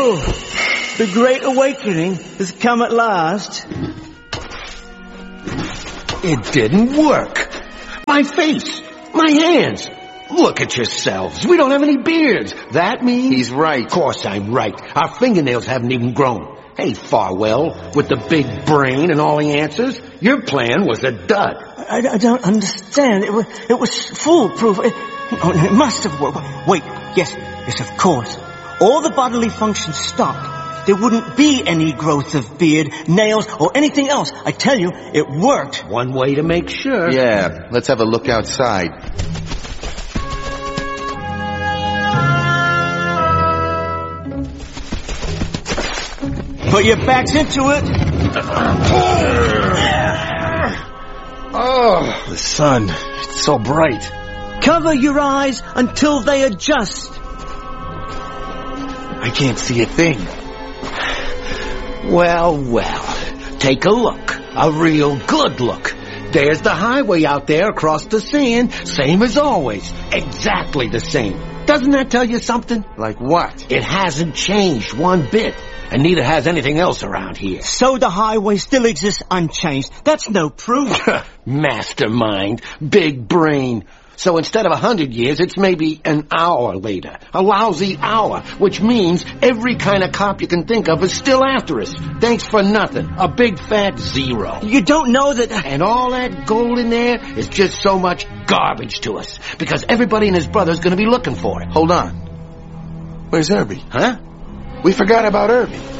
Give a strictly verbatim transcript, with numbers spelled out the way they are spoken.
So, the Great Awakening has come at last. It didn't work. My face, my hands. Look at yourselves. We don't have any beards. That means... He's right. Of course I'm right. Our fingernails haven't even grown. Hey, Farwell, with the big brain and all the answers, your plan was a dud. I, I don't understand. It was, it was foolproof. It, oh, it must have worked. Wait, yes, yes, of course. All the bodily functions stopped. There wouldn't be any growth of beard, nails, or anything else. I tell you, it worked. One way to make sure. Yeah, let's have a look outside. Put your backs into it. Oh, the sun. It's so bright. Cover your eyes until they adjust. I can't see a thing. Well, well. Take a look. A real good look. There's the highway out there across the sand. Same as always. Exactly the same. Doesn't that tell you something? Like what? It hasn't changed one bit. And neither has anything else around here. So the highway still exists unchanged. That's no proof. Mastermind. Big brain. So instead of a hundred years, it's maybe an hour later. A lousy hour. Which means every kind of cop you can think of is still after us. Thanks for nothing. A big fat zero. You don't know that... And all that gold in there is just so much garbage to us. Because everybody and his brother's gonna be looking for it. Hold on. Where's Herbie? Huh? We forgot about Herbie.